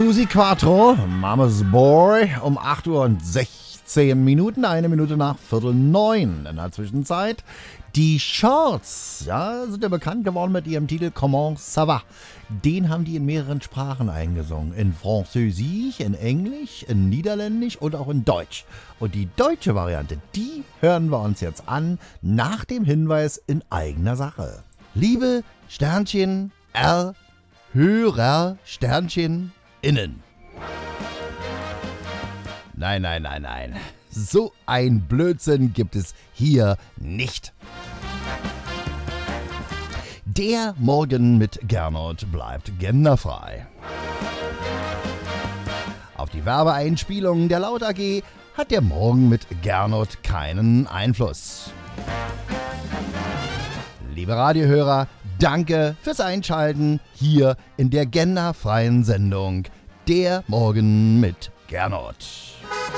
Susi Quattro, Mama's Boy, um 8 Uhr und 16 Minuten, 1 Minute nach 8:45. In der Zwischenzeit die Shorts, ja, sind ja bekannt geworden mit ihrem Titel Comment ça va. Den haben die in mehreren Sprachen eingesungen. In Französisch, in Englisch, in Niederländisch und auch in Deutsch. Und die deutsche Variante, die hören wir uns jetzt an, nach dem Hinweis in eigener Sache. Liebe Sternchen R Hörer Sternchen innen. Nein. So ein Blödsinn gibt es hier nicht. Der Morgen mit Gernot bleibt genderfrei. Auf die Werbeeinspielungen der Laut AG hat der Morgen mit Gernot keinen Einfluss. Liebe Radiohörer, danke fürs Einschalten hier in der genderfreien Sendung Der Morgen mit Gernot.